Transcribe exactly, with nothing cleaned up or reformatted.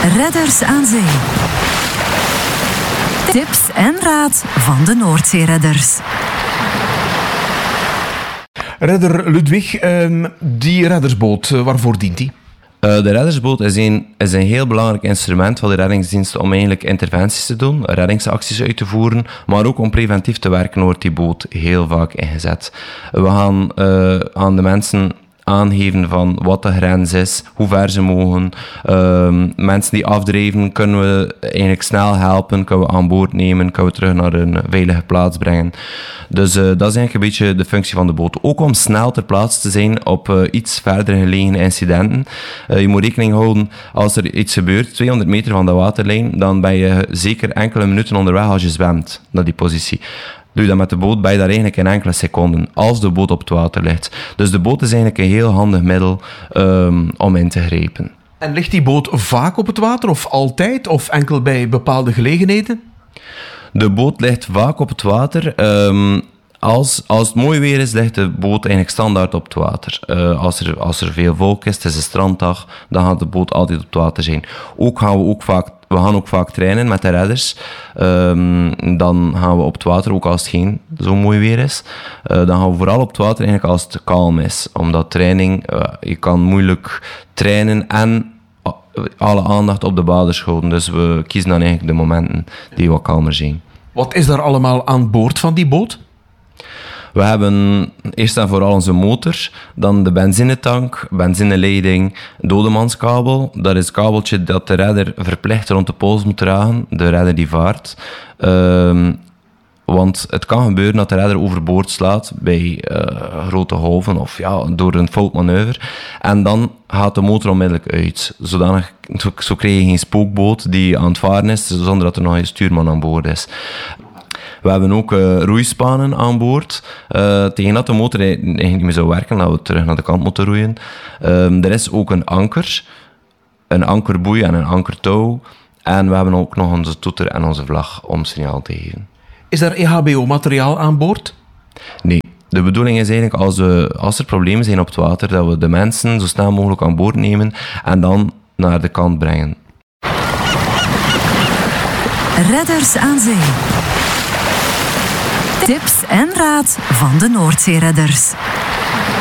Redders aan Zee. Tips en raad van de Noordzeeredders. Redder Ludwig, die reddersboot, waarvoor dient die? Uh, de reddersboot is een, is een heel belangrijk instrument van de reddingsdiensten om eigenlijk interventies te doen, reddingsacties uit te voeren, maar ook om preventief te werken wordt die boot heel vaak ingezet. We gaan uh, aan de mensen aangeven van wat de grens is, hoe ver ze mogen. Uh, mensen die afdrijven kunnen we eigenlijk snel helpen, kunnen we aan boord nemen, kunnen we terug naar een veilige plaats brengen. Dus uh, dat is eigenlijk een beetje de functie van de boot. Ook om snel ter plaatse te zijn op uh, iets verder gelegen incidenten. Uh, je moet rekening houden, als er iets gebeurt, tweehonderd meter van de waterlijn, dan ben je zeker enkele minuten onderweg als je zwemt naar die positie. Doe je dat met de boot, ben je daar eigenlijk in enkele seconden, als de boot op het water ligt. Dus de boot is eigenlijk een heel handig middel um, om in te grijpen. En ligt die boot vaak op het water, of altijd, of enkel bij bepaalde gelegenheden? De boot ligt vaak op het water. Um, Als, als het mooi weer is, ligt de boot eigenlijk standaard op het water. Uh, als, er, als er veel volk is, het is een stranddag, dan gaat de boot altijd op het water zijn. Ook gaan we ook vaak, we gaan ook vaak trainen met de redders. Um, dan gaan we op het water, ook als het geen zo mooi weer is. Uh, dan gaan we vooral op het water eigenlijk als het kalm is. Omdat training, uh, je kan moeilijk trainen en alle aandacht op de baders houden. Dus we kiezen dan eigenlijk de momenten die wat kalmer zijn. Wat is daar allemaal aan boord van die boot? We hebben eerst en vooral onze motor, dan de benzinetank, benzineleiding, dodemanskabel. Dat is het kabeltje dat de redder verplicht rond de pols moet dragen, de redder die vaart. Um, want het kan gebeuren dat de redder overboord slaat bij uh, grote golven of ja, door een foutmanoeuvre. En dan gaat de motor onmiddellijk uit. Zodanig, zo, zo krijg je geen spookboot die aan het varen is, zonder dat er nog een stuurman aan boord is. We hebben ook uh, roeispanen aan boord. Uh, tegen dat de motor eigenlijk niet meer zou werken, laten we terug naar de kant moeten roeien. Um, er is ook een anker, een ankerboei en een ankertouw. En we hebben ook nog onze toeter en onze vlag om signaal te geven. Is er E H B O-materiaal aan boord? Nee. De bedoeling is eigenlijk, als, we, als er problemen zijn op het water, dat we de mensen zo snel mogelijk aan boord nemen en dan naar de kant brengen. Redders aan Zee. Tips en raad van de Noordzeeredders.